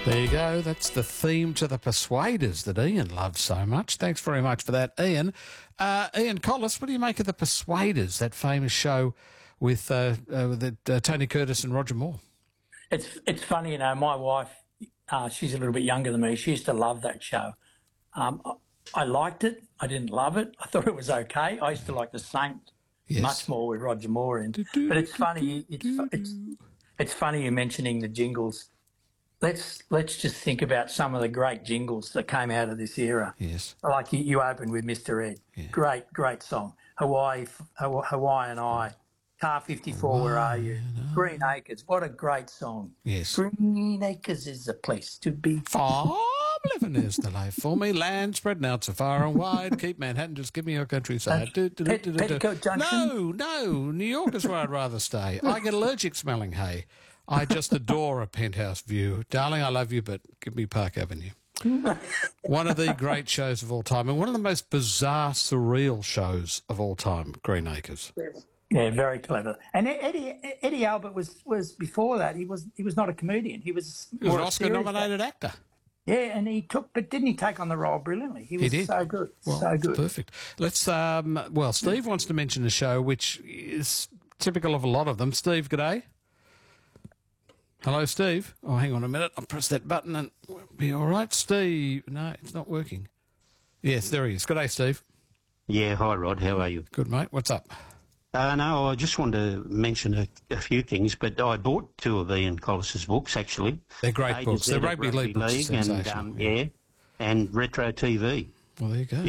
There you go. That's the theme to The Persuaders that Ian loves so much. Thanks very much for that, Ian. Ian Collis, what do you make of The Persuaders, that famous show with Tony Curtis and Roger Moore? It's funny, you know, my wife, she's a little bit younger than me. She used to love that show. I liked it. I didn't love it. I thought it was okay. I used to like The Saint much more with Roger Moore in. But it's funny. It's funny you mentioning the jingles. Let's just think about some of the great jingles that came out of this era. Yes. Like you opened with Mr. Ed. Yeah. Great song. Hawaii and I. Car 54, Where Are You? Green Acres. What a great song. Yes. Green Acres is the place to be. Farm living is the life for me. Land spreading out so far and wide. Keep Manhattan, just give me your countryside. Petticoat Junction? No. New York is where I'd rather stay. I get allergic smelling hay. I just adore a penthouse view. Darling, I love you, but give me Park Avenue. One of the great shows of all time, and one of the most bizarre, surreal shows of all time, Green Acres. Yeah, very clever. And Eddie Albert was before that. He was not a comedian. He was an Oscar-nominated actor. Yeah, and but didn't he take on the role brilliantly? He was so good, so good. Perfect. Let's. Steve wants to mention a show which is typical of a lot of them. Steve, g'day. Hello, Steve. Oh, hang on a minute. I'll press that button and we'll be all right. Steve. No, it's not working. Yes, there he is. G'day, Steve. Yeah, hi, Rod. How are you? Good, mate. What's up? No, I just wanted to mention a few things, but I bought two of Ian Collis's books, actually. They're great books. They're rugby league books. And Retro TV. Well, there you go.